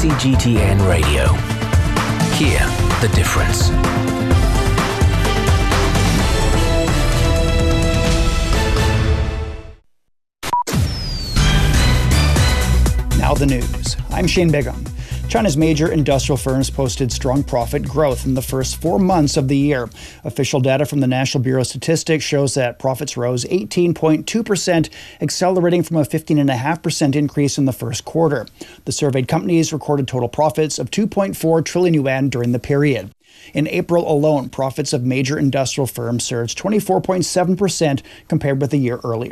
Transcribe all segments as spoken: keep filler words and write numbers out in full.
C G T N Radio. Hear the difference. Now the news. I'm Shane Bigham. China's major industrial firms posted strong profit growth in the first four months of the year. Official data from the National Bureau of Statistics shows that profits rose eighteen point two percent, accelerating from a fifteen point five percent increase in the first quarter. The surveyed companies recorded total profits of two point four trillion yuan during the period. In April alone, profits of major industrial firms surged twenty-four point seven percent compared with a year earlier.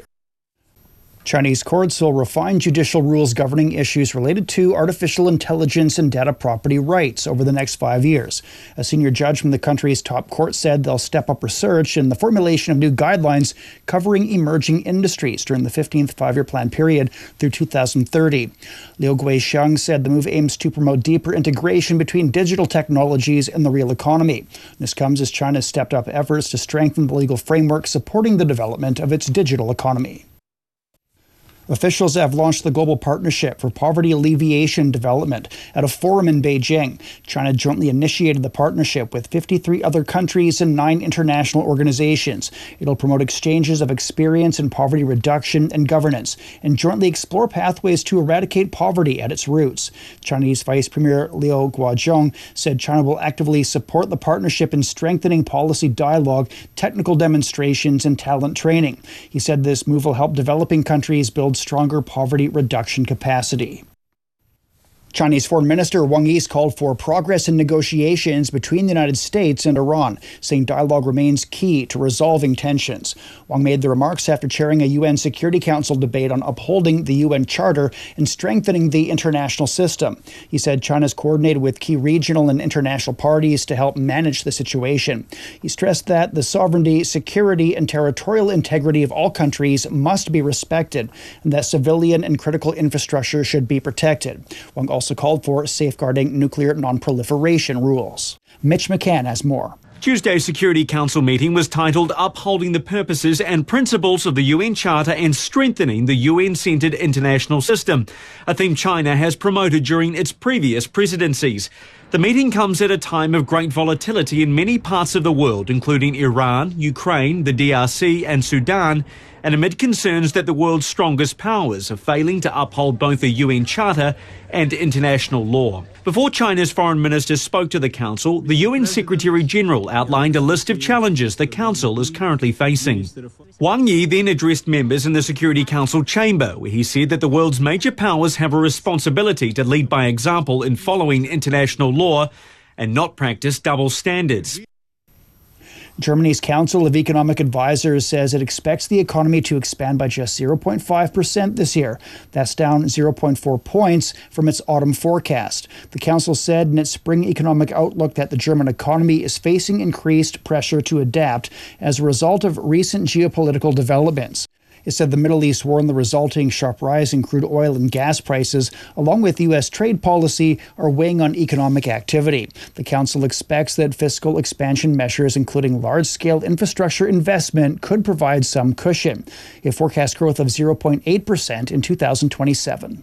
Chinese courts will refine judicial rules governing issues related to artificial intelligence and data property rights over the next five years. A senior judge from the country's top court said they'll step up research in the formulation of new guidelines covering emerging industries during the fifteenth five-year plan period through two thousand thirty. Liu Guixiang said the move aims to promote deeper integration between digital technologies and the real economy. This comes as China has stepped up efforts to strengthen the legal framework supporting the development of its digital economy. Officials have launched the Global Partnership for Poverty Alleviation Development at a forum in Beijing. China jointly initiated the partnership with fifty-three other countries and nine international organizations. It'll promote exchanges of experience in poverty reduction and governance, and jointly explore pathways to eradicate poverty at its roots. Chinese Vice Premier Liu Guozhong said China will actively support the partnership in strengthening policy dialogue, technical demonstrations, and talent training. He said this move will help developing countries build stronger poverty reduction capacity. Chinese Foreign Minister Wang Yi called for progress in negotiations between the United States and Iran, saying dialogue remains key to resolving tensions. Wang made the remarks after chairing a U N Security Council debate on upholding the U N Charter and strengthening the international system. He said China's coordinated with key regional and international parties to help manage the situation. He stressed that the sovereignty, security, and territorial integrity of all countries must be respected, and that civilian and critical infrastructure should be protected. Wang also Also called for safeguarding nuclear non-proliferation rules. Mitch McCann has more. Tuesday's Security Council meeting was titled Upholding the Purposes and Principles of the U N Charter and Strengthening the U N-centred International System, a theme China has promoted during its previous presidencies. The meeting comes at a time of great volatility in many parts of the world, including Iran, Ukraine, the D R C and Sudan, and amid concerns that the world's strongest powers are failing to uphold both the U N Charter and international law. Before China's foreign minister spoke to the Council, the U N Secretary-General outlined a list of challenges the Council is currently facing. Wang Yi then addressed members in the Security Council chamber, where he said that the world's major powers have a responsibility to lead by example in following international law and not practice double standards. Germany's Council of Economic Advisers says it expects the economy to expand by just zero point five percent this year. That's down zero point four points from its autumn forecast. The council said in its spring economic outlook that the German economy is facing increased pressure to adapt as a result of recent geopolitical developments. It said the Middle East war and the resulting sharp rise in crude oil and gas prices, along with U S trade policy, are weighing on economic activity. The council expects that fiscal expansion measures, including large-scale infrastructure investment, could provide some cushion. It forecasts growth of zero point eight percent in two thousand twenty-seven.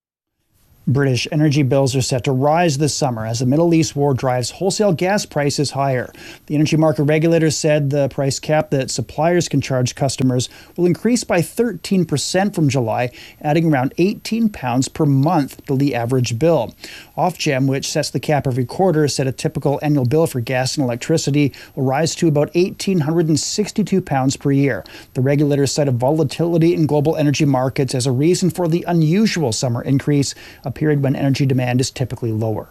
British energy bills are set to rise this summer as the Middle East war drives wholesale gas prices higher. The energy market regulator said the price cap that suppliers can charge customers will increase by thirteen percent from July, adding around eighteen pounds per month to the average bill. Ofgem, which sets the cap every quarter, said a typical annual bill for gas and electricity will rise to about one thousand eight hundred sixty-two pounds per year. The regulator cited volatility in global energy markets as a reason for the unusual summer increase, a period when energy demand is typically lower.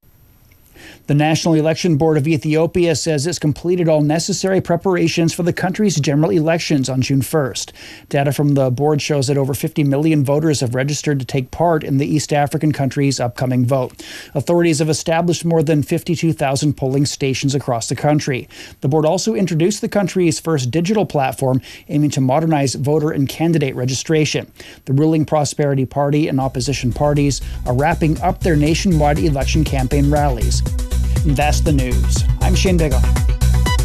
The National Election Board of Ethiopia says it's completed all necessary preparations for the country's general elections on June first. Data from the board shows that over fifty million voters have registered to take part in the East African country's upcoming vote. Authorities have established more than fifty-two thousand polling stations across the country. The board also introduced the country's first digital platform aiming to modernize voter and candidate registration. The ruling Prosperity Party and opposition parties are wrapping up their nationwide election campaign rallies. And that's the news. I'm Shane Bigham.